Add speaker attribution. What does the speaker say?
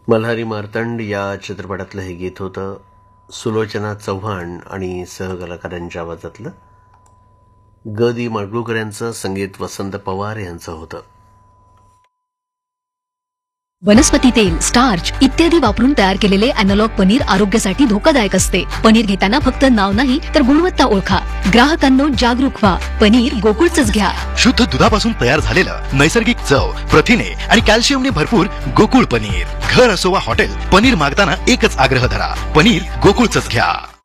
Speaker 1: मल्हारी मार्तंड या चित्रपटातलं हे गीत होतं. सुलोचना चव्हाण आणि सहकलाकारांच्या आवाजातलं. ग दी माडगूळकर यांचं संगीत वसंत पवार यांचं होतं.
Speaker 2: वनस्पती तेल, स्टार्च इत्यादी वापरून तयार केलेले अॅनालॉग पनीर आरोग्यासाठी धोकादायक असते. पनीर घेताना फक्त नाव नाही तर गुणवत्ता ओळखा. ग्राहकांनो जागरूक व्हा. पनीर गोकुळचंच घ्या.
Speaker 3: शुद्ध दुधापासून तयार झालेलं नैसर्गिक चव, प्रथिने आणि कॅल्शियमने भरपूर गोकुळ पनीर. घर असो वा हॉटेल, पनीर मागताना एकच आग्रह धरा, पनीर गोकुळचंच घ्या.